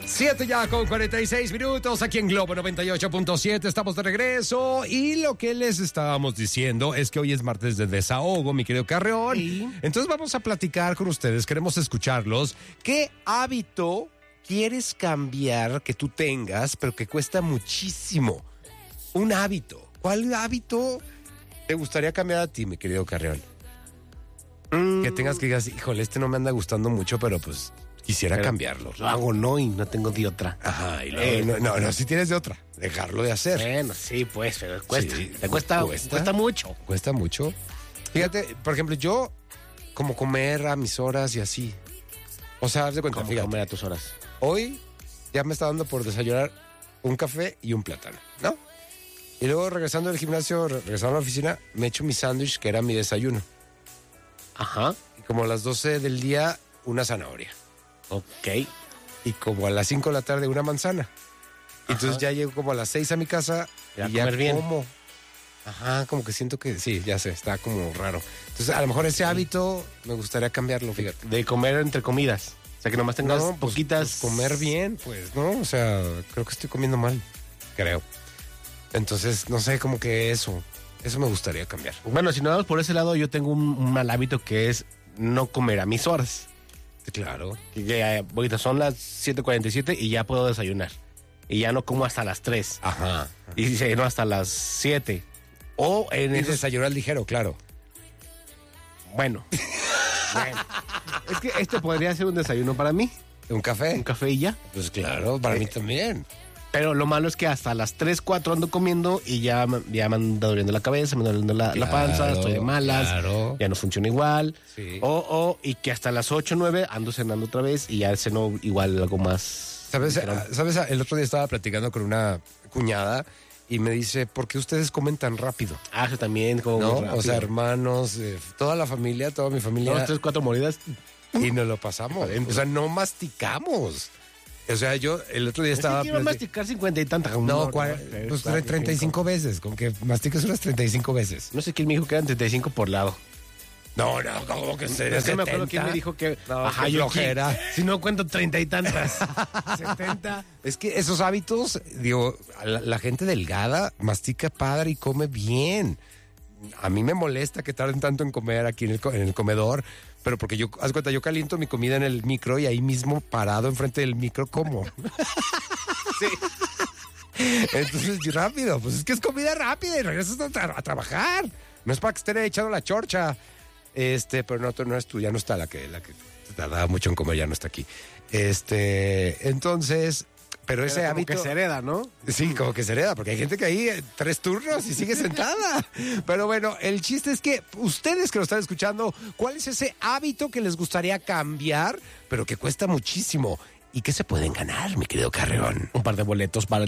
7 ya con 46 minutos aquí en Globo 98.7. Estamos de regreso y lo que les estábamos diciendo es que hoy es martes de desahogo, mi querido Carreón. Sí. Entonces vamos a platicar con ustedes, queremos escucharlos. ¿Qué hábito quieres cambiar que tú tengas, pero que cuesta muchísimo? Un hábito. ¿Cuál hábito te gustaría cambiar a ti, mi querido Carreón? Que tengas que digas, híjole, este no me anda gustando mucho, pero pues quisiera cambiarlo. Lo hago no y no tengo de otra. Ajá, y luego, no, si tienes de otra, dejarlo de hacer. Bueno, sí, pues, pero cuesta. Sí, Te cuesta mucho. Cuesta mucho. Fíjate, por ejemplo, yo como comer a mis horas y así. O sea, haz de cuenta, ¿Cómo fíjate, comer a tus horas? hoy ya me está dando por desayunar un café y un plátano, ¿no? Y luego regresando del gimnasio, regresando a la oficina, me echo mi sándwich, que era mi desayuno. Ajá. Y como a las 12 del día, una zanahoria. Ok. Y como a las 5 de la tarde, una manzana. Y entonces ya llego como a las 6 a mi casa Ya y ya comer bien. como. Ajá, como que siento que sí, ya sé, está como raro. Entonces, a lo mejor ese hábito me gustaría cambiarlo, fíjate. De comer entre comidas. O sea, que nomás tengas No, pues, poquitas. pues, comer bien, pues, ¿no? O sea, creo que estoy comiendo mal, creo. Entonces, no sé, como que eso me gustaría cambiar. Bueno, si no vamos por ese lado, yo tengo un mal hábito que es no comer a mis horas. Claro. Que ahorita son las 7:47 y ya puedo desayunar. Y ya no como hasta las 3. Ajá. Y dice, no, hasta las 7. O en Y esos... desayunar ligero, claro. Bueno. Bueno. Es que este podría ser un desayuno para mí. ¿Un café? Un café y ya. Pues claro, para mí también. Pero lo malo es que hasta las 3, 4 ando comiendo y ya me anda doliendo la cabeza, me anda doliendo la panza, estoy de malas, claro. ya no funciona igual. Sí. Y que hasta las 8, 9 ando cenando otra vez y ya ceno igual algo más. ¿Sabes? ligero. ¿Sabes? El otro día estaba platicando con una cuñada y me dice, ¿por qué ustedes comen tan rápido? Ah, eso también, como ¿No? muy rápido. O sea, hermanos, toda la familia, toda mi familia. 2, 3, 4 mordidas. Y nos lo pasamos. O sea, no masticamos. O sea, yo el otro día estaba... Quiero masticar 50 y tantas. No, pues 35 veces. Con que mastiques unas 35 veces. No sé quién me dijo que eran 35 por lado. No, como que se Es que me acuerdo quién me dijo que... No, qué yo flojera. si no cuento 30 y tantas. 70. Es que esos hábitos, digo, la gente delgada mastica padre y come bien. A mí me molesta que tarden tanto en comer aquí en el comedor, pero porque yo, haz cuenta, yo caliento mi comida en el micro y ahí mismo parado enfrente del micro como. Sí. Entonces, rápido, pues es que es comida rápida y regresas a trabajar. No es para que estén echando la chorcha. Pero no es tú, ya no está la que te tardaba mucho en comer, ya no está aquí. Entonces, pero ese Como hábito que se hereda, ¿no? Sí, como que se hereda, porque hay gente que ahí 3 turnos y sigue sentada. Pero bueno, el chiste es que ustedes que lo están escuchando, ¿cuál es ese hábito que les gustaría cambiar, pero que cuesta muchísimo? ¿Y qué se pueden ganar, mi querido Carreón? Un par de boletos para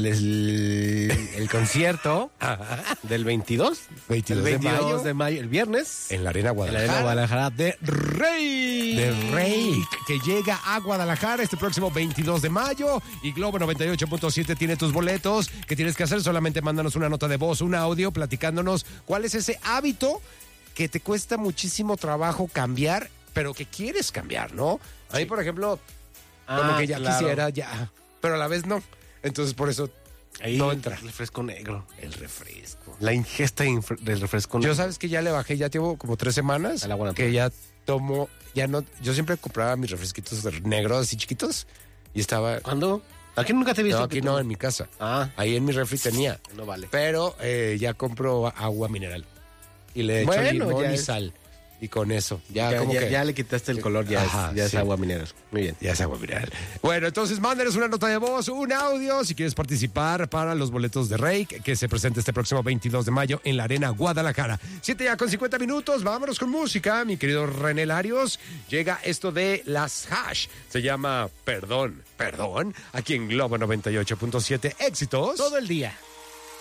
el concierto del 22. 22 el de mayo. 22 de mayo, el viernes. En la Arena En la Guadalajara. Arena Guadalajara de Rey. De Rey, que llega a Guadalajara este próximo 22 de mayo. Y Globo 98.7 tiene tus boletos. ¿Qué tienes que hacer? Solamente mándanos una nota de voz, un audio, platicándonos cuál es ese hábito que te cuesta muchísimo trabajo cambiar, pero que quieres cambiar, ¿no? A mí, por ejemplo, como que ya quisiera, ya, pero a la vez no. Entonces, por eso Ahí no entra. El refresco negro. El refresco. La ingesta del refresco negro. Yo sabes que ya le bajé, ya llevo como 3 semanas El agua que natural. ya tomo, ya no, yo siempre compraba mis refresquitos negros así chiquitos y estaba... ¿Cuándo? Aquí nunca te he visto. No, aquí no, en mi casa. Ah, Ahí en mi refri tenía. no vale. Pero ya compro agua mineral. Y le echo Bueno, limón ya y es- sal. Y con eso, ya como que... ya le quitaste el color, ya, Ajá, es sí. agua mineral. Muy bien. Ya es agua mineral. Bueno, entonces mándenos una nota de voz, un audio, si quieres participar para los boletos de Rey, que se presenta este próximo 22 de mayo en la Arena Guadalajara. 7 ya con 50 minutos, vámonos con música, mi querido René Larios. Llega esto de Las Hash, se llama Perdón, aquí en Globo 98.7, éxitos. Todo el día.